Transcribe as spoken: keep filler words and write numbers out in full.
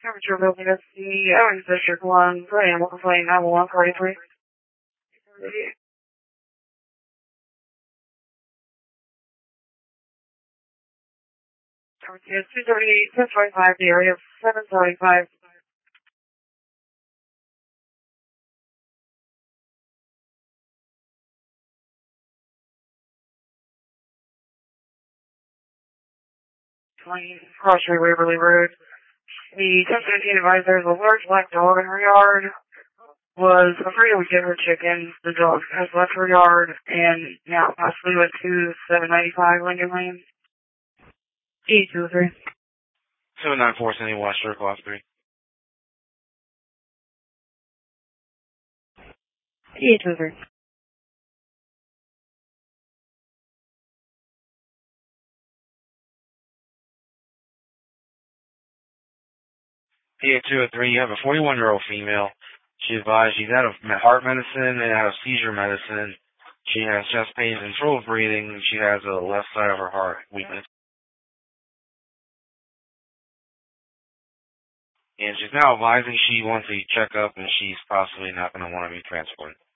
Temperature building S C, Owings District one, for animal complaint nine one one forty-three. Temperature two thirty-eight, ten twenty-five, the area of seven seventy-five. twenty, Crossway Waverly Road. The ten seventeen advisor is a large black dog in her yard. Was afraid it would get her chicken. The dog has left her yard and now possibly went to seven ninety-five Lincoln Lane. eight two three. seven nine four, Cindy West, Circle off three. eight two three. P A two oh three, you have a forty-one-year-old female. She advised she's out of heart medicine and out of seizure medicine. She has chest pains and trouble breathing. She has a left side of her heart weakness. And she's now advising she wants a checkup and she's possibly not going to want to be transported.